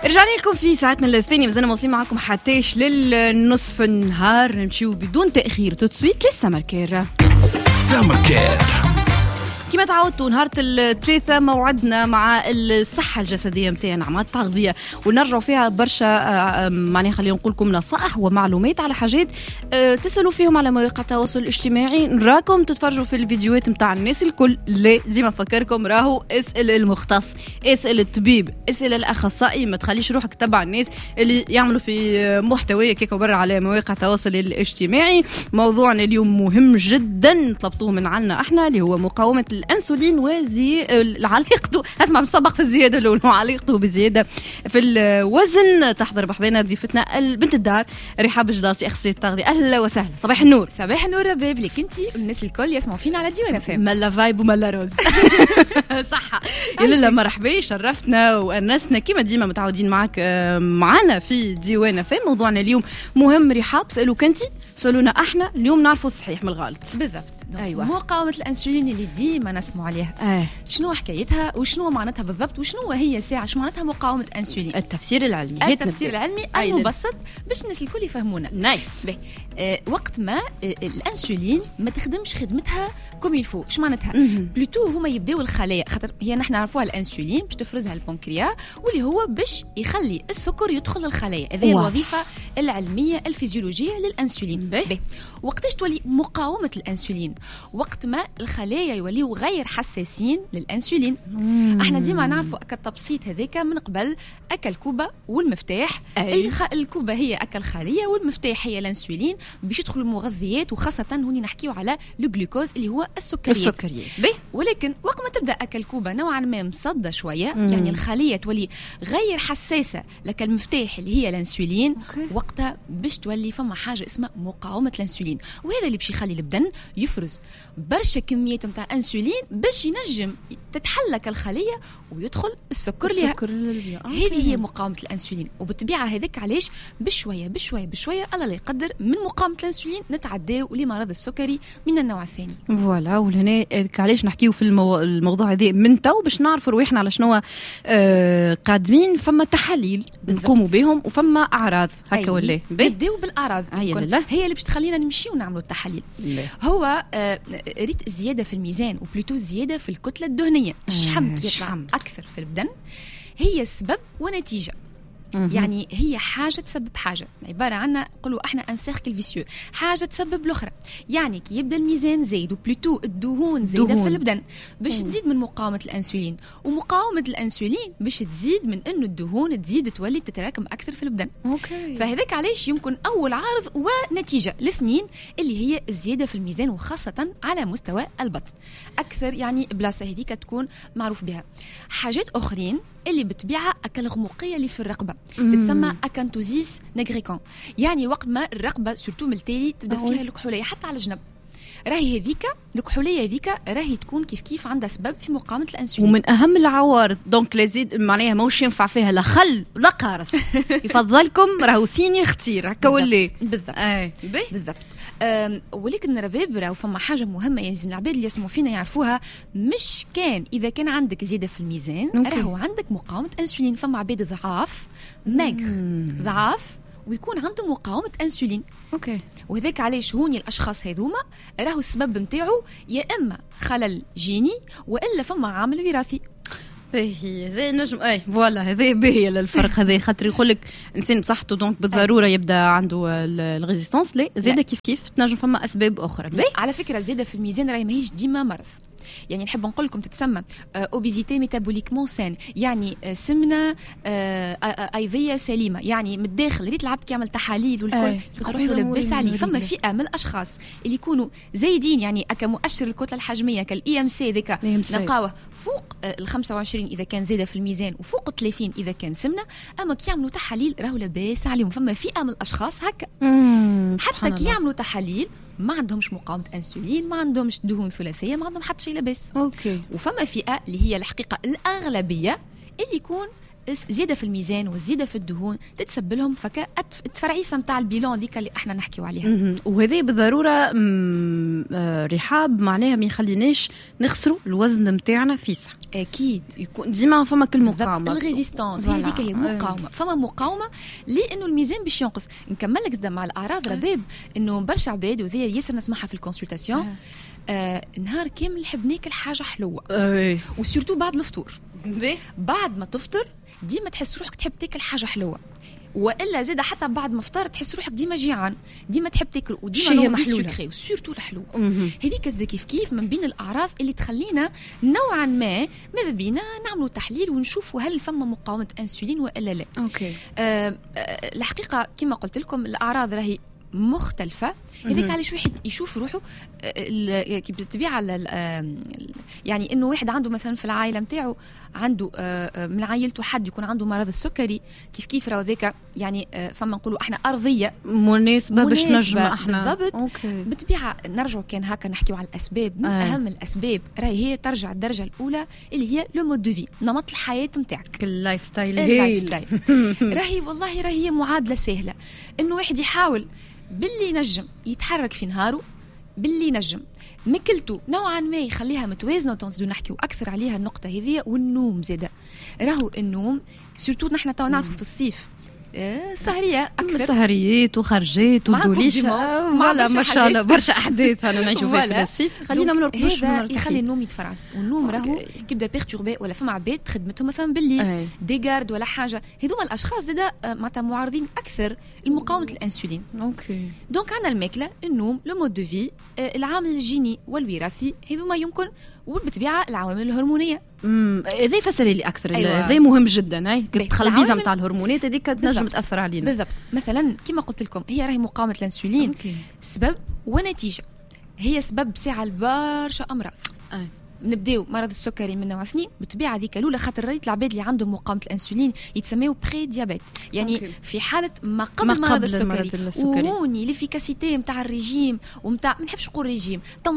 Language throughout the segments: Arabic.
رجعنا لكم في ساعتنا الثانية، مازلنا موصلين معكم حتىش للنصف النهار. نمشيو بدون تأخير توتسويت للسمركير. كما تعودتوا نهار الثلاثة موعدنا مع الصحة الجسدية متاعنا مع التغذية، ونرجعوا فيها برشا معناها خلينا نقول لكم نصائح ومعلومات على حاجات تسألوا فيهم على مواقع التواصل الاجتماعي. نراكم تتفرجوا في الفيديوهات متاع الناس الكل. لا ديما نفكركم راهو اسأل المختص، اسأل الطبيب، اسأل الأخصائي. ما تخليش روحك تبع الناس اللي يعملوا في محتوى كيكو برا على مواقع التواصل الاجتماعي. موضوعنا اليوم مهم جدا طلبتوه من عنا احنا، اللي هو مقاومة الأنسولين علاقته اسمع بنسبق في الزيادة الأولى وعلاقته بزيادة في الوزن. تحضر بحضينا ضيفتنا بنت الدار رحاب جداسي، أخصائية التغذية. أهلا وسهلا. صباح النور. صباح النور رباب لك انتي والناس الكل يسمعوا فينا على ديوانا فهم. ملا فايب وملا روز. صح يلا مرحبا، شرفتنا وأنسنا كما ديما متعودين معك معنا في ديوانا فهم. موضوعنا اليوم مهم رحاب، سألوا كنتي سألونا احنا اليوم نعرفوا الصحيح من الغلط. بالضبط. أيوة. مقاومة الأنسولين اللي ديما نسمع عليها شنو حكايتها وشنو معناتها بالضبط وشنو هي ساعة شنو معناتها مقاومة الأنسولين. التفسير العلمي، التفسير العلمي المبسط باش الناس الكل يفهمونا. نايس. وقت ما الأنسولين ما تخدمش خدمتها كم يلفو، ايش معناتها؟ بلوتو هما يبداو الخلايا، خاطر هي نحن نعرفوها الأنسولين باش تفرزها البنكرياس، واللي هو باش يخلي السكر يدخل الخلايا. هذه الوظيفة العلمية الفيزيولوجية للأنسولين. وقتاش تولي مقاومة الأنسولين؟ وقت ما الخلايا يوليو غير حساسين للأنسولين. احنا ديما نعرفوا التبسيط هذاك من قبل أكل كوبا والمفتاح. الكوبا هي أكل خلية والمفتاح هي الأنسولين باش يدخلوا المغذيات، وخاصة هوني نحكيو على الجلوكوز اللي هو السكريات. ولكن وقت ما تبدأ أكل كوبا نوعا ما مصدة شوية، يعني الخلية تولي غير حساسة لك المفتاح اللي هي الأنسولين. وقتها باش تولي فما حاجة اسمها مقاومة الأنسولين، وهذا اللي باش يخلي البدن يفرز برشا كميات متاع أنسولين باش ينجم تتحلك الخلية ويدخل السكر لها. هذه هي مقاومة الأنسولين. وبالطبيعة هذاك علاش بشوية بشوية بشوية الله لا يقدر من مقاومة الأنسولين نتعداو لمرض السكري من النوع الثاني. فوالا. ولهنا علاش نحكيو في الموضوع هذا من تو باش نعرفوا رويحنا على شنو قادمين. فما تحاليل نقوموا بهم وفما أعراض هكا ولا نبداو بالأعراض هي اللي باش تخلينا نمشيو ونعملوا التحاليل. هو ريت الزيادة في الميزان وبلوتو الزيادة في الكتلة الدهنية، الشحم يطلع أكثر في البدن، هي سبب ونتيجة. يعني هي حاجة تسبب حاجة، عبارة عنا نقولوا احنا ان سيركل فيسيو، حاجة تسبب الأخرى. يعني كي يبدأ الميزان زايد وبلوتو الدهون زايدة في البدن باش تزيد من مقاومة الأنسولين، ومقاومة الأنسولين باش تزيد من انه الدهون تزيد تولي تتراكم أكثر في البدن. فهذاك علاش يمكن أول عارض ونتيجة الاثنين اللي هي الزيادة في الميزان، وخاصة على مستوى البطن أكثر. يعني بلاصة هذيك تكون معروف بها. حاجات أخرين اللي بتبيعها الغموقية اللي في الرقبة تتسمى أكانتوزيس نيغريكان. يعني وقت ما الرقبة سورتو من التالي تبدأ فيها الكحولية حتى على الجنب، راهي هذيك الكحولية هذيك راهي تكون كيف عندها سبب في مقاومة الأنسولين. ومن أهم العوارض دونك لازم معناها موش ينفع فيها لا خل ولا قارص. يفضلكم راهو سيني اختير هكا ولا بالضبط. بالضبط. ولكن رباب راهو فما حاجة مهمة لازم العباد اللي يسمعوا فينا يعرفوها. مش كان إذا كان عندك زيادة في الميزان راهو عندك مقاومة أنسولين. فما عباد ضعاف ضعاف ويكون عنده مقاومة أنسولين. وهذاك علاش هوني الأشخاص هذوما راهو السبب متاعو يا إما خلل جيني وإلا فما عامل وراثي. هذا نجم فوالا هذا باهي للفرق هذا، خاطر يقولك إنسان بصحته دونك بالضرورة يبدأ عنده الريزيستانس. لا زيادة كيف تنجم فما أسباب أخرى. على فكرة زيادة في الميزان راهي ماهيش ديما مرض. يعني نحب نقول لكم تتسمى اوبيزيتي ميتابوليكمون سان، يعني سمنه ايضيه سليمه. يعني من الداخل ريت العبد كيعمل تحاليل والكل يروح يلبس عليه. فما فئه من الاشخاص اللي يكونوا زايدين، يعني كمؤشر الكتله الحجميه كالاي ام سي ذاك نلقاوه فوق ال 25 اذا كان زاده في الميزان وفوق 30 اذا كان سمنه. اما كي يعملوا تحاليل راهو لاباس عليهم. فما فئه من الاشخاص هكا حتى كي يعملوا تحاليل ما عندهمش مقاومة أنسولين، ما عندهمش دهون ثلاثية، ما عندهم حتى شيء لاباس. وفما فئة اللي هي الحقيقة الأغلبية اللي يكون زياده في الميزان وزياده في الدهون تتسبب لهم فكا التفرعيسه نتاع البيلون ذيك اللي احنا نحكيو عليها. وهذا بالضروره رحاب معناها ما يخليناش نخسروا الوزن نتاعنا فيسع. اكيد يكون ديما فما كل مقاومه الريزيستانس هذيك هي مقاومه. فما مقاومه لانه الميزان باش ينقص. نكمل لك زعما مع الاعراض رباب انه برشا عباد وذي ياسر نسمعها في الكونسلطاسيون نهار كامل نحب ناكل حاجه حلوه وسورتو بعد الفطور. بعد ما تفطر ديما تحس روحك تحب تاكل حاجه حلوه، والا زاد حتى بعد ما فطرت تحس روحك ديما جيعان، ديما تحب تاكل وديما محلوله وسورتو الحلو. هذيك قصدي كيف من بين الاعراض اللي تخلينا نوعا ما ماذا بينا نعملوا تحليل ونشوفوا هل فما مقاومه انسولين والا لا. اوكي. الحقيقه كما قلت لكم الاعراض راهي مختلفه. هذيك علاش واحد يشوف روحه بالطبيعه يعني انه واحد عنده مثلا في العائله نتاعو عنده من عائلته حد يكون عنده مرض السكري كيف راه ذاك يعني فما نقولوا احنا ارضيه مناسبه باش نجمع احنا بالضبط. بالطبيعه نرجعوا كان هكا نحكيو على الاسباب. من اهم الاسباب راهي هي ترجع الدرجه الاولى اللي هي لو مود دو في، نمط الحياه نتاعك، اللايف ستايل. راهي والله راهي معادله سهله انه واحد يحاول باللي ينجم يتحرك في نهاره، باللي ينجم مكلته نوعا ما يخليها متوازنه وتنزلوا نحكيو اكثر عليها النقطه هذه. والنوم زاده راهو النوم سورتو نحن تو نعرفوا في الصيف سهرية أكثر، سهريات وخرجات ودوليشة ولا ما شاء الله برشا أحداث أنا نعيشوا فيها في الصيف. خلينا ما نرقدوش، هذا يخلي النوم يتفرعس. والنوم راهو كيبدا بيرتوربي ولا فما عباد خدمتهم مثلا بالليل ديغارد ولا حاجة، هذوما الأشخاص زادا معناتها معرضين أكثر لمقاومة الأنسولين. دونك عندنا الماكلة، النوم، لو مود دو في، العامل الجيني والوراثي، هذوما يمكن، وبالطبيعة العوامل الهرمونية. هذا يفسري لي اكثر. هذا مهم جدا. هاي التخلبيزه نتاع الهرمونات هذيك تنجم تاثر علينا. بالضبط. مثلا كما قلت لكم هي راهي مقاومه الانسولين سبب ونتيجه. هي سبب ساعه لبرشا امراض. نبداو مرض السكري من نوع 2، بالطبيعه ذيك الاولى خاطر رايت العباد اللي عندهم مقاومه الانسولين يتسميو بري ديابيت، يعني في حاله ما قبل مرض السكري. وهوني ليفيكاسيتي نتاع الريجيم ونتاع ما نحبش نقول ريجيم،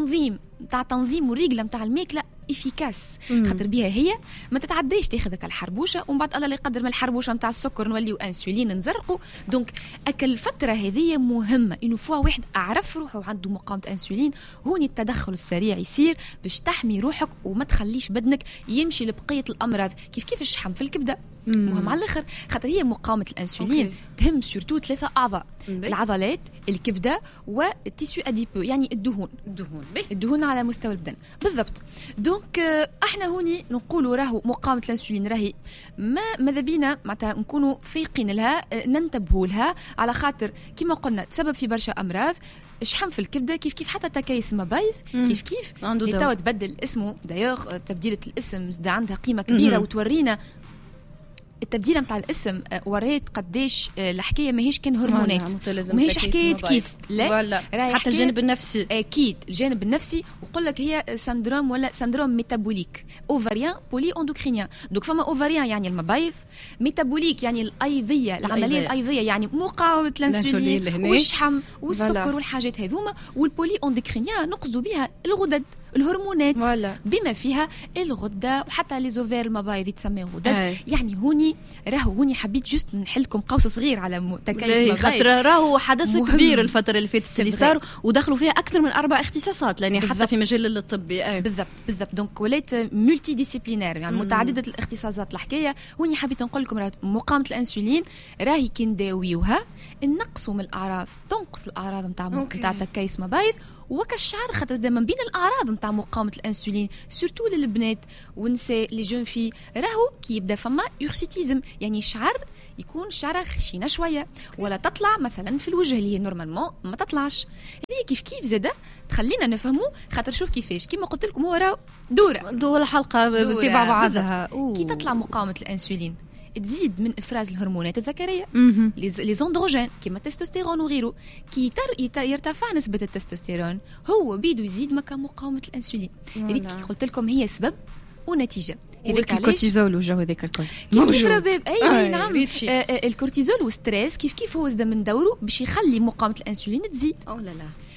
تنظيم وريغله نتاع الماكله افيكاس، خاطر بها هي ما تتعديش تاخذك الحربوشه ومن بعد الله لا يقدر من الحربوشه نتاع السكر نوليو انسولين نزرقوا. دونك اكل الفتره هذه مهمه انه فوا واحد اعرف روحه عنده مقاومه انسولين، هوني التدخل السريع يصير باش تحمي روحك وما تخليش بدنك يمشي لبقيه الامراض. كيف الشحم في الكبده مهم على الاخر، خاطر هي مقاومه الانسولين تهم سورتو 3 اعضاء: العضلات، الكبده، والتيسيو اديبو يعني الدهون على مستوى البدن. بالضبط. دونك احنا هوني نقولوا راهو مقاومه الانسولين راهي ماذا بينا معناتها نكونوا فايقين لها، ننتبهوا لها، على خاطر كما قلنا تسبب في برشا امراض. شحم في الكبده كيف حتى تكيس مبايض كيف اللي توا تبدل اسمه دايوغ. تبديله الاسم عندها قيمه كبيره وتورينا التبديله نتاع الاسم. وريت قديش الحكايه ماهيش كان هرمونات، ماهيش حكايه كيس، لا حتى الجانب النفسي. اكيد الجانب النفسي. وقول لك هي سندروم ولا سندروم ميتابوليك اوفريان بولي اندوكرينيان. دوك فما اوفريان يعني المبايض، ميتابوليك يعني الايضيه، العمليه الايضيه يعني مقاومه الانسولين والشحم والسكر والحاجات هذوما. والبولي اندوكرينيان نقصدوا بها الغدد، الهرمونات بما فيها الغده وحتى لي زوفير المبايض يتسمى غدد. يعني هوني حبيت جست نحلكم قوس صغير على تكيس مبايض، خاطر راهو حدث كبير الفتره اللي فاتت اللي صار ودخلوا فيها اكثر من 4 اختصاصات، لاني حتى في مجال الطبي. بالضبط. دونك ولات ملتي ديسيبلينير يعني متعدده الاختصاصات. الحكايه هوني حبيت نقول لكم مقاومه الانسولين راهي كي نداويوها نقصوا من الاعراض، تنقص الاعراض نتاع تكيس مبايض وكالشعر. خاطر دائما بين الاعراض نتاع مقاومه الانسولين سورتو للبنات والنساء لي جون في راهو كي يبدا فما يورسيتيزم، يعني الشعر يكون شعره خشينه شويه ولا تطلع مثلا في الوجه اللي هي نورمالمون ما تطلعش. هذه كيف تزيد تخلينا نفهموا. خاطر شوف كيفاش كيما قلت لكم هو راه دوره حلقه بتبع بعضها. كي تطلع مقاومه الانسولين تزيد من افراز الهرمونات الذكريه لي زوندروجين كيما التستوستيرون وغيره. كي يرتفع نسبه التستوستيرون هو بيدو يزيد مكان مقاومه الانسولين. هذيك قلت لكم هي سبب ونتيجه. هذيك الكورتيزول وجو هذاك الكل كيف رباب. نعم الكورتيزول والستريس كيف هو زاد من دوره باش يخلي مقاومه الانسولين تزيد. لا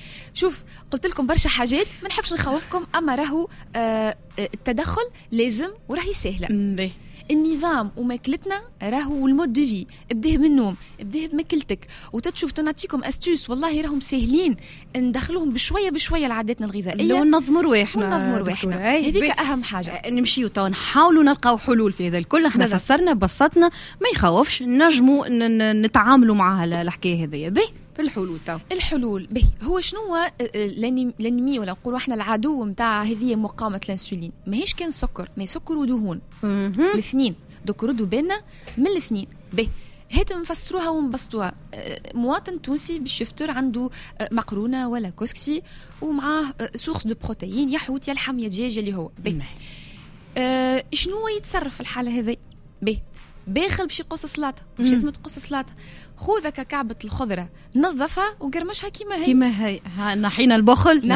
شوف قلت لكم برشا حاجات ما نحبش نخوفكم، اما راهو التدخل لازم وراهي سهله. النظام وماكلتنا راهو المود دو في، ابداه بالنوم، ابداه بماكلتك، وتتشوف تنعطيكم استوس والله راهم ساهلين ندخلوهم بشويه بشويه لعاداتنا الغذائيه وننظموا رواحنا. هذيك اهم حاجه. نمشيو تو نحاولوا نلقاو حلول في هذا الكل. احنا فسرنا بسطنا، ما يخوفش، نجموا نتعاملوا مع الحكايه هذيا. به في الحلول تو الحلول به هو شنو الانمي ولا نقولوا احنا العدو نتاع هذه مقاومه الانسولين ماهيش كان سكر، ما سكر ودهون الاثنين. دوك ردوا بالنا من الاثنين. به هيت نفسروها ونبسطوها. مواطن تونسي باش يفطر عنده مقرونه ولا كسكسي ومعاه سورس دو بروتين، يا حوت يا لحم يا دجاج اللي هو به. شنو يتصرف في الحاله هذه؟ به باخل باش يقص سلاطه، مش لازم تقص سلاطه، خذ كعبة الخضرة نظفها وقرمشها كيما هي. نحينا البخل.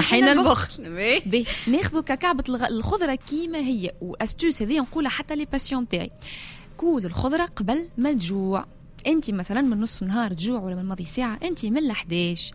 ناخذ كعبة الخضرة كيما هي. واستوس هذه نقولها حتى لي باسيون تاعي، كول الخضرة قبل ما تجوع. انت مثلا من نص النهار تجوع ولا من ماضي ساعة، انت من 11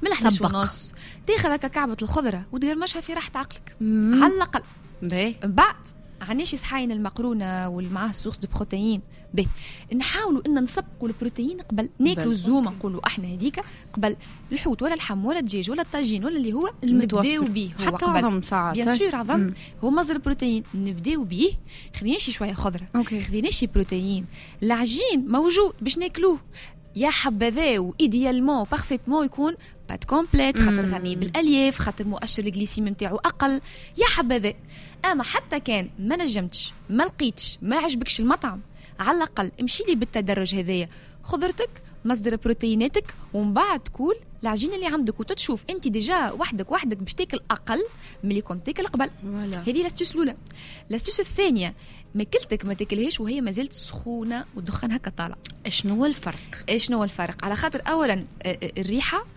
ونص تاخذ كعبة الخضرة وتقرمشها في راحة عقلك على الأقل. بعد عناش يصحين المقرونه والمعاه سورس دو بروتين. به نحاولوا ان نسبقوا البروتين قبل ناكلوا الزومه، نقولوا احنا هذيك قبل الحوت ولا اللحم ولا الدجاج ولا الطاجين ولا اللي هو نبداو به. هو حتى عظم ساعات بيان سور عظم هو مصدر البروتين، نبداو به. خذيناش شويه خضره، خذيناش بروتين، العجين موجود باش ناكلوه. يا حبذا وايديالمون بارفيتمون يكون بات كومبليت، خاطر غني بالالياف، خاطر مؤشر الجليسيمي نتاعو اقل. يا حبذا اما حتى كان ما نجمتش، ما لقيتش، ما عجبكش المطعم، على الاقل امشي لي بالتدرج هذايا، خضرتك مصدر بروتيناتك، ومن بعد كول العجين اللي عندك وتتشوف انت ديجا وحدك باش تاكل اقل ملي كنت تاكل قبل. هذه لاستوس الاولى. لاستوس الثانيه، ماكلتك ما تاكلهاش وهي ما زالت سخونه والدخان هكا طالع. شنو هو الفرق؟ على خاطر اولا الريحه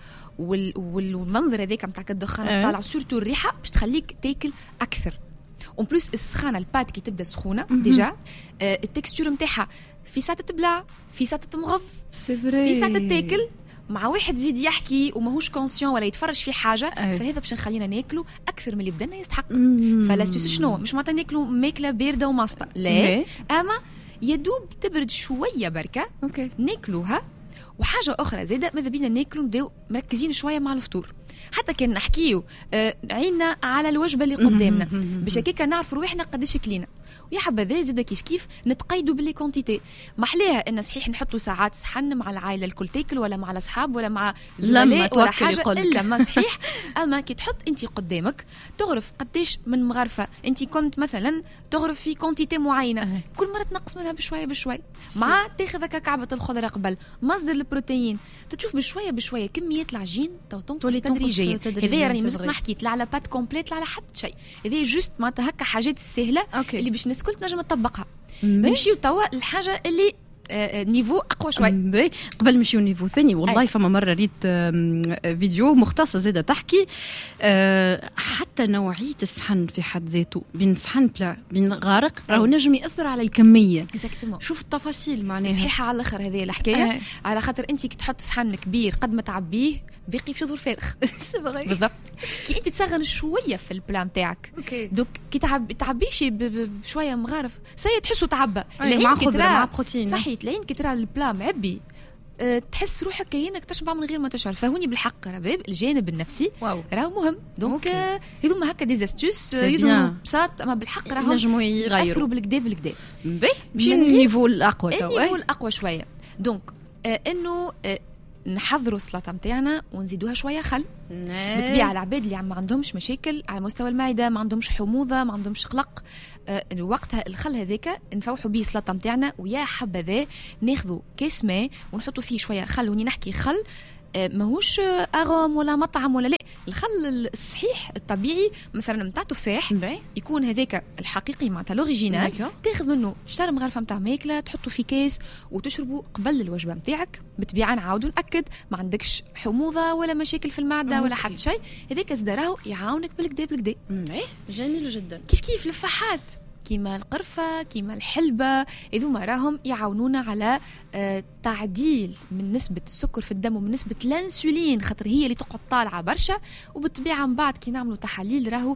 والمنظر هذاك نتاع الدخان طالع، سورتو الريحه باش تخليك تاكل اكثر. اون بلس السخانه البات كي تبدا سخونه ديجا التكستور نتاعها في ساعه تبلع، في ساعه تمغض، في ساعه تاكل مع واحد زيد يحكي وماهوش كونسيون ولا يتفرج في حاجه. فهذا باش نخلينا ناكلوا اكثر من اللي بدنا يستحق. فلاستوس شنو؟ مش معناتها ناكلوا ماكله بارده وماسطه، لا، اما يدوب تبرد شويه بركه ناكلوها. وحاجه اخرى زاده، ماذا بينا ناكلوا نبداو مركزين شويه مع الفطور، حتى كان نحكيو عيننا على الوجبه اللي قدامنا باش هكاك نعرف روحنا قداش كلينا. ويا حبذا زاده كيف نتقيدوا باللي كونتيتي. محليها ان صحيح نحطوا ساعات صحن مع العائله الكل تاكل، ولا مع الاصحاب، ولا مع زملاء ولا حاجه، الا ما صحيح. اما كي تحط انت قدامك تغرف قداش من مغرفه انت كنت مثلا تغرف في كونتيتي معينه، كل مره تنقص منها بشويه مع تاخذ كعبه الخضره قبل مصدر البروتين، تشوف بشويه كميات العجين تنقص تدريجيا. هذا راني مازلت ما حكيت لا على بات كومبليت لا على حتى شيء، هذا جوست معناتها هكا حاجات سهله اللي باش الناس كل تنجم تطبقها. نمشيو توا الحاجه اللي نيفو اقوى شوي. قبل نمشيو نيفو ثاني، والله فما مره ريت فيديو مختصه زاده تحكي حتى نوعيه الصحن في حد ذاته، بين صحن بلا بين غارق راهو نجم ياثر على الكميه. شوف التفاصيل معناها صحيحه على الاخر هذه الحكايه. على خاطر انت كي تحط صحن كبير قد ما تعبيه باقي في ظهر فارغ. بالضبط. كي انت تسخن شويه في البلان نتاعك، دوك كي تعبيش بشويه مغارف سي تحسوا تعبى مع خضره مع بروتين. صحيح، العين كي ترى البلا معبي تحس روحك كأنك تشبع من غير ما تشعر. فهوني بالحق رباب الجانب النفسي راهو مهم. دونك هذوما هكا ديزاستوس يدوم بساط، اما بالحق راهو نجموا يغيروا بالكدا. ماشي النيفو الاقوى النيفو الاقوى شويه. دونك انه نحضروا السلطه نتاعنا ونزيدوها شويه خل. بالطبيعه العباد اللي ما عندهمش مشاكل على مستوى المعده، ما عندهمش حموضه، ما عندهمش قلق، وقتها الخل هذاك نفوحوا به السلطه نتاعنا. ويا حبذا ناخذوا كاس ماء ونحطوا فيه شويه خل. وني نحكي خل ماهوش اغوم ولا مطعم ولا لا، الخل الصحيح الطبيعي مثلا نتاع تفاح يكون هذاك الحقيقي معناتها لوريجينال، تاخذ منه شتر مغرفه نتاع ماكله تحطوا في كاس وتشربوا قبل الوجبه نتاعك. بالطبيعه نعاودوا ناكد ما عندكش حموضه ولا مشاكل في المعده ولا حتى شيء، هذاك زدراو يعاونك بالكدا. جميل جدا. كيف الفحات كيما القرفة كيما الحلبة، إذوما راهم يعاونونا على تعديل من نسبة السكر في الدم ومن نسبة الأنسولين، خاطر هي اللي تقعد طالعة برشا. وبالطبيعة من بعد كي نعملوا تحاليل راهو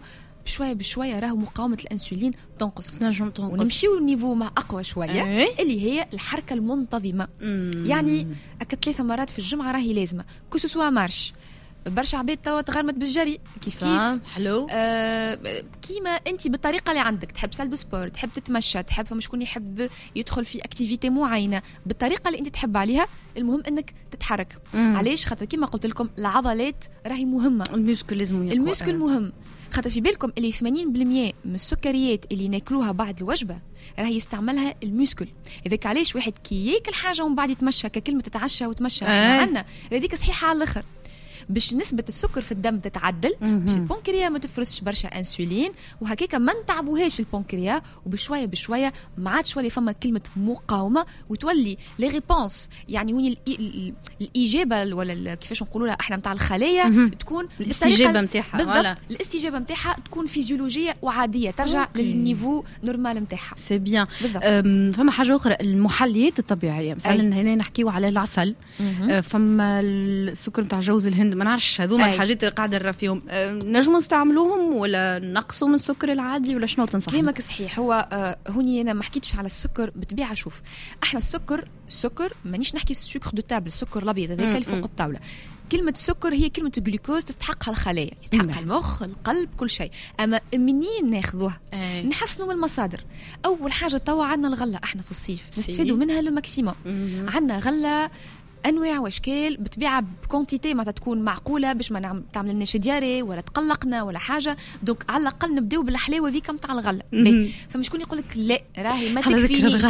بشويه بشويه راهو مقاومه الانسولين تنقص، نجم تنقص، ونمشيو النيفو مع اقوى شويه اللي هي الحركه المنتظمه. يعني 3 مرات في الجمعه راهي لازمه، كوسوسوا مارش. برشا عباد توا تغرمت بالجري كيف حلو. كيما انت بالطريقه اللي عندك، تحب سال سبور، تحب تتمشى، تحب فما شكون يحب يدخل في اكتيفيتي معينه بالطريقه اللي انت تحب عليها، المهم انك تتحرك. علاش؟ خاطر كيما قلت لكم العضلات راهي مهمه، الميسكل لازم يقوى. الميسكل مهم، خاطر في بالكم اللي 80% من السكريات اللي ناكلوها بعد الوجبه راهي يستعملها الميسكل. اذاك علاش واحد كي ياكل حاجه ومن بعد يتمشى ككلمه تتعشى وتمشى عندنا هذيك صحيحه على الاخر، باش نسبة السكر في الدم تتعدل، باش البنكريا ما تفرزش برشا انسولين، وهكاك ما نتعبوهاش البنكريا، وبشويه بشويه ما عادش ولي فما كلمه مقاومه، وتولي لي ريبونس يعني هوني الاجابه ولا كيفاش نقولوا لها احنا نتاع الخلايا تكون الاستجابه نتاعها، ولا الاستجابه نتاعها تكون فيزيولوجيه وعاديه، ترجع للنيفو نورمال نتاعها. سي بيان. فما حاجه اخرى، المحليات الطبيعيه مثلا هنا نحكيو على العسل، فما السكر نتاع جوز الهند، ما نعرفش هذوما الحاجات اللي قاعده نرى فيهم، نجموا نستعملوهم ولا نقصوا من السكر العادي ولا شنو تنصح؟ كلامك صحيح. هو هوني انا ما حكيتش على السكر بطبيعه. شوف احنا السكر مانيش نحكي السكر دو تابل، السكر الابيض هذاك اللي فوق الطاوله. كلمة السكر هي كلمة جلوكوز تستحقها الخلايا، يستحقها المخ، القلب، كل شيء. أما منين ناخذوها؟ نحسنوا من المصادر. أول حاجة توا عندنا الغلة، احنا في الصيف نستفيدوا منها للماكسيموم. عندنا غلة انواع واشكال بطبيعه بكونتيتي ما تكون معقوله باش ما تعمل لناش دياري ولا تقلقنا ولا حاجه. دونك على الاقل نبداو بالحلاوه ذيك نتاع الغله. فمش شكون يقول لك لا راهي ما تكفينيش.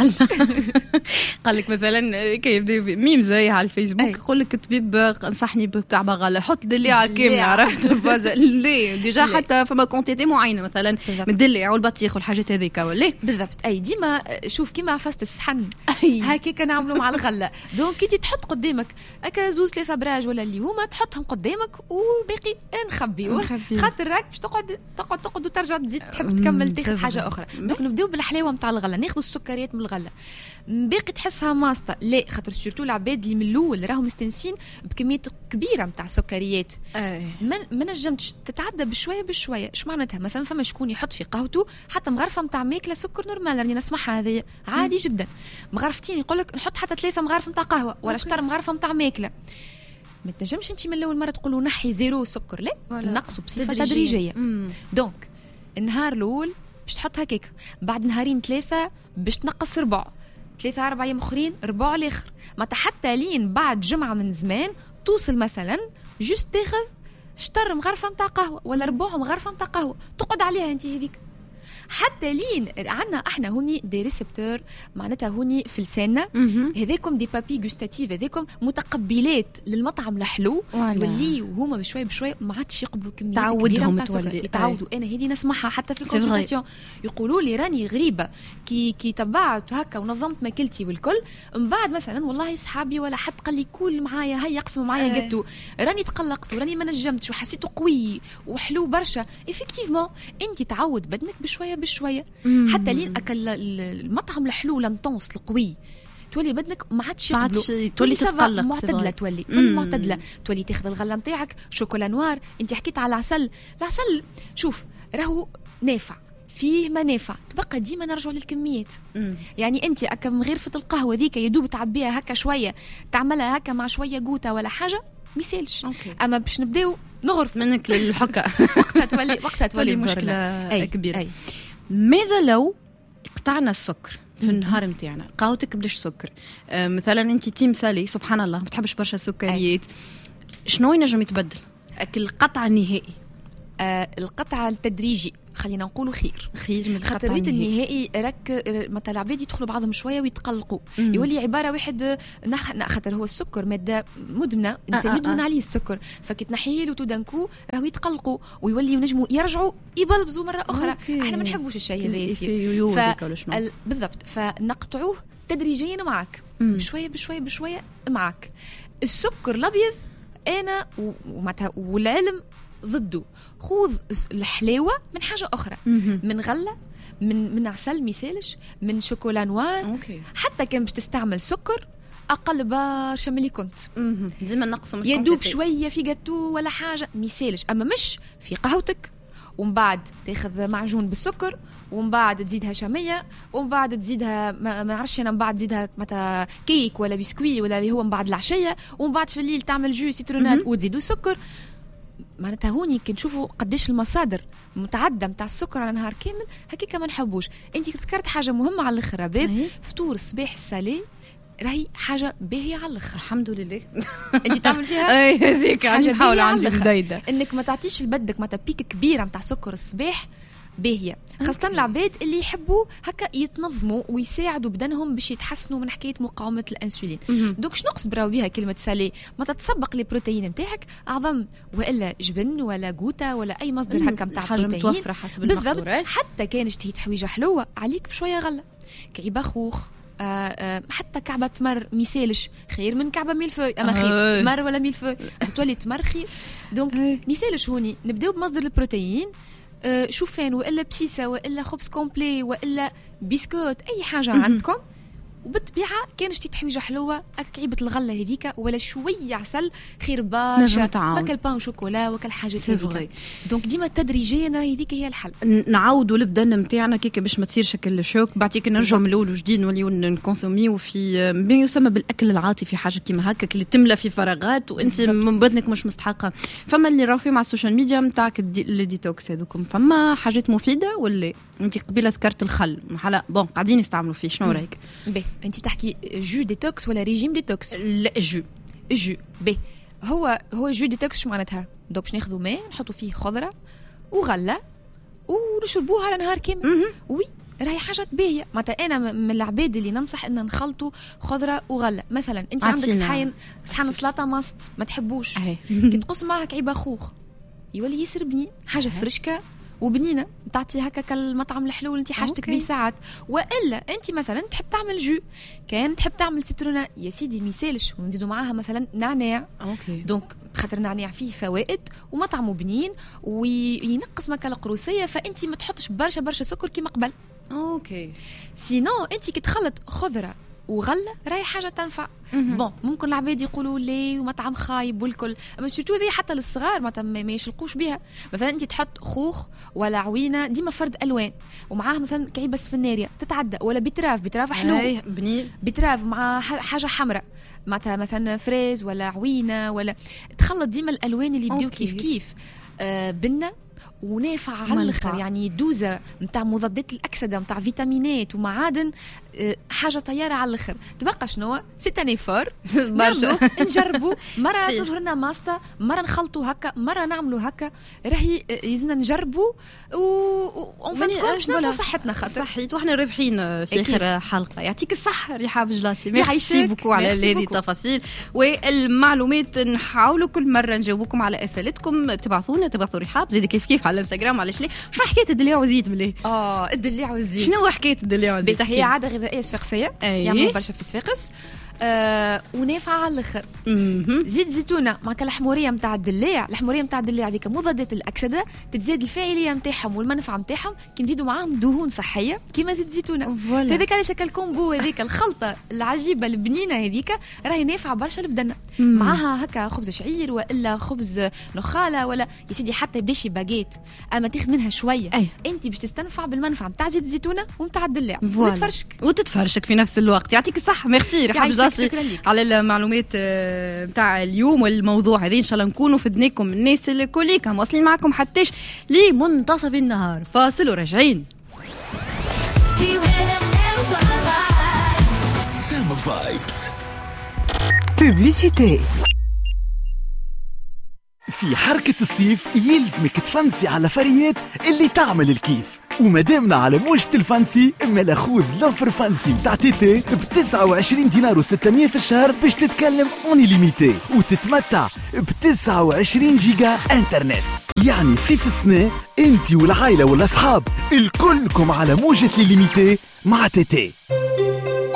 قال لك مثلا كي يبدا ميم زي على الفيسبوك يقول لك الطبيب انصحني بكعبه غله، حط دليعه كامله، عرفت الفازه ليه ديجا حتى فما كونتيتي معينه مثلا من الدليع والبطيخ والحاجات هذيك ولا بالضبط. اي ديما شوف كيما فاست الصحن هكاك نعملوا مع الغله. دونك كي تحط قدامك هكا 2-3 ابراج ولا اللي هما تحطهم قدامك والباقي نخبيوه، خاطر راك باش تقعد وترجع تزيد تحب تكمل تاخذ حاجه اخرى. دونك نبداو بالحلاوه نتاع الغله، ناخذ السكريات من الغله. باقي تحسها ماسطه لا، خاطر سورتو العباد اللي من الاول راهم مستنسين بكميات كبيره نتاع سكريات ما نجمتش تتعدى بشويه بشويه. اش معناتها؟ مثلا فما شكون يحط في قهوته حتى مغرفه نتاع ماكله سكر نورمال، راني نسمعها هذه عادي جدا. مغرفتين يقول لك نحط حتى 3 مغارف نتاع قهوه ولا شطر مغرفه نتاع ماكله. ما تنجمش انت من اول مره تقولوا نحي 0 سكر، لا نقصوا بصفه تدريجيه. دونك النهار الاول باش تحط هكاك، بعد نهارين 3 باش تنقص 3-4 أيام اخرين ربع الاخر، ما حتى لين بعد جمعه من زمان توصل مثلا جوست تاخذ شطر مغرفه نتاع قهوه ولا ربع مغرفه نتاع قهوه تقعد عليها انت هذيك، حتى لين عندنا احنا هوني دي ريسبتور معناتها هوني في لساننا هذاكم دي بابي غوستاتيف، هذاكم متقبلات للمطعم الحلو واللي وهما بشوي بشوي ما عادش يقبلوا كميات تعودهم يتعودوا. انا هذه نسمعها حتى في الكونسلتاسيون يقولوا لي راني غريبه كي تبعت هكا ونظمت ماكلتي والكل، من بعد مثلا والله صحابي ولا حد قال لي كل معايا هيا يقسم معايا قدو، راني تقلقت وراني ما نجمتش وحسيته قوي وحلو برشا. افكتيفمون انت تعود بدنك بشويه بشويه حتى لين اكل المطعم الحلو لانطونس القوي تولي بدنك ما عادش يقبلوا، تولي تتقلق معتدله، تولي معتدله، تولي تاخذ الغله نتاعك شوكولا نوار. انت حكيت على العسل شوف راهو نافع فيه ما نافع، تبقى ديما نرجعوا للكميات. يعني انت اكا من غرفه القهوه ذيك يدوب تعبيها هكا شويه تعملها هكا مع شويه قوطه ولا حاجه ميسالش. اما باش نبداو نغرف منك للحكا وقتها تولي مشكله كبيره. ماذا لو قطعنا السكر في النهار متاعنا، قهوتك بلاش سكر، مثلا انت تيم سالي سبحان الله ما تحبش برشا سكريات، شنو ينجم يتبدل القطع النهائي؟ القطع التدريجي خلينا نقولوا خير من القطع النهائي. راك مثلا العباد يدخلوا بعضهم شويه ويتقلقوا يولي عباره واحد خاطر هو السكر ماده مدمنه انسان يدمن عليه السكر، فكي تنحيه له تودنكو راهو يتقلقوا ويولي ينجموا يرجعوا يبلبزوا مره اخرى. احنا ما نحبوش الشيء هذا يصير بالضبط، فنقطعوه تدريجيا معك بشويه بشويه بشويه معك. السكر الابيض انا والعلم ضده، خذ الحلاوه من حاجه اخرى، من غله، من عسل ميسالش، من شوكولا نوار. حتى كان باش تستعمل سكر اقل برشا من اللي كنت ديما نقصوا من يدوب شويه في جاتو ولا حاجه ميسالش، اما مش في قهوتك ومن بعد تاخذ معجون بالسكر، ومن بعد تزيدها شاميه، ومن بعد تزيدها ما نعرفش انا، من بعد تزيدها مثلا كيك ولا بسكوي ولا اللي هو من بعد العشيه، ومن بعد في الليل تعمل جو سيترونات وتزيدوا سكر. معناتها هوني كي نشوفوا قديش المصادر متعدده نتاع السكر على نهار كامل، هكاك ما نحبوش. انت ذكرت حاجه مهمه على الاخر عباد، فطور الصباح السالي راهي حاجه باهيه على الاخر. الحمد لله. انت تعمل فيها اي هذيك عندي نحاول عندي بدايده انك ما تعطيش لبدك معناتها بيك كبيره نتاع سكر الصباح باهيه، خاصه العباد اللي يحبوا هكا يتنظموا ويساعدوا بدنهم باش يتحسنوا من حكايه مقاومه الانسولين. دوك شنو نقصد براو بها كلمه سالي؟ ما تتسبق لي بروتين نتاعك اعظم، والا جبن ولا غوتا ولا اي مصدر هكا نتاع حاجه متوفره حسب المقدورات. حتى كان تشتهي حويجه حلوه عليك بشويه غله، كعيبه خوخ، حتى كعبه تمر ميسالش خير من كعبه ميلفوي، اما خير تمر ولا ميلفوي تولي تمر خير. دونك ميسالش هوني نبداو بمصدر البروتين، شوفان والا بسيسه والا خبز كومبلي والا بسكوت، اي حاجه عندكم. وبالطبيعه كان شتي حويجه حلوه كعيبه الغله هذيك ولا شويه عسل خير برشا، وكل بان شوكولا وكل حاجه هذيك. دونك ديما تدريجيا راهي هذيك هي الحل. نعاودوا البدن نتاعنا كيك باش ما تصير شكل شوك، بعديك نرجعوا من الاول وجديد نوليو نكونسوميو في ما يسمى بالاكل العاطفي، حاجه كيما هكاك اللي تملى في فراغات وانت من بدنك مش مستحقه. فما اللي راهو مع السوشيال ميديا نتاعك الديتوكس هذوكم، فما حاجات مفيده ولا انت قبيله ذكرت الخل حلا بون قاعدين يستعملوا فيه، شنو رايك؟ انت تحكي جو ديتوكس ولا ريجيم ديتوكس؟ لا جو بي هو جو ديتوكس. شو معناتها؟ دوك باش ناخذوا ماء نحطوا فيه خضره وغله ونشربوها على نهار كامل. وي راهي حاجه باهيه. معناتها انا من العباد اللي ننصح ان نخلطوا خضره وغله. مثلا انت عندك صحن سلطه ماست ما تحبوش، كي تقص معها كعيبه خوخ يولي ياسر بنين، حاجه فرشكه وبنينه تعطي هكا كالمطعم الحلو اللي انت حاجتك بيه ساعات. والا انت مثلا تحب تعمل جو، كان تحب تعمل سيترونه يا سيدي ميسالش ونزيدوا معاها مثلا نعناع. دونك خاطر النعناع فيه فوائد ومطعمه بنين وينقص مكا القروسيه، فانت ما تحطش برشا سكر كيما قبل. سينو انت كي تخلط خضره وغله راهي حاجه تنفع. بون ممكن العباد يقولوا لي ومطعم خايب والكل، اما سورتو ذي حتى للصغار ما يشلقوش بها. مثلا انت تحط خوخ ولا عوينه ديما فرد الوان، ومعاه مثلا كعيبه سفناريه تتعدى، ولا بتراف حلو بتراف مع حاجه حمراء مثلا فريز ولا عوينه، ولا تخلط ديما الالوان اللي يبدو كيف بنه ونافع على الاخر. يعني دوزه نتاع مضادات الاكسده نتاع فيتامينات ومعادن، حاجه طياره على الاخر. تبقى شنو سيتاني فور برشا نجربوا مره تظهر لنا ماستا، مره نخلطوا هكا، مره نعملوا هكا. راهي يزنا نجربوا ونفكروا باش نفوا صحتنا خاطر صحيت واحنا رابحين في اخر حلقه. يعطيك الصحه رحاب جلاسي، ميرسي بوكو على هذه التفاصيل والمعلومات. نحاولوا كل مره نجاوبكم على اسئلتكم، تبعثوا رحاب زيد كيف على الانستغرام. علاش ليه شنو حكايه الدليع وزيت بليه؟ الدليع والزيت شنو حكايه الدليع والزيت؟ هي عاده غذائيه صفاقسيه يعملوا برشا في صفاقس ونافعه على الاخر. زيت زيتونه مع الحموريه نتاع الدلاع. الحموريه نتاع الدلاع هذيك مضادات الاكسده، تتزاد الفاعليه نتاعهم والمنفعه نتاعهم كي نزيدوا معاهم دهون صحيه كيما زيت زيتونه. هذاك علاش الكومبو هذيك الخلطه العجيبه البنينه هذيك راهي نافعه برشا لبدنا. معاها هكا خبز شعير والا خبز نخاله ولا يا سيدي حتى يبداش باجيت، اما تاخذ منها شويه انت باش تستنفع بالمنفعه نتاع زيت الزيتونه ونتاع الدلاع وتتفرشك في نفس الوقت. يعطيك الصحه. ميرسي رحاب على المعلومات بتاع اليوم والموضوع هذه. ان شاء الله نكونوا فدناكم الناس الكل. كان واصلين معكم حتىش لمنتصف النهار. فاصل وراجعين. بوبليسيتي. في حركة الصيف يلزمك تفنسي على فريات اللي تعمل الكيف. ومادامنا على موجة الفانسي، اما خذ لوفر فانسي بتاع تيتي ب 29 دينار و600 في الشهر باش تتكلم اوني ليميتي وتتمتع ب 29 جيجا انترنت. يعني صيف السنة انتي والعائلة والاصحاب الكلكم على موجة ليميتي مع تيتي.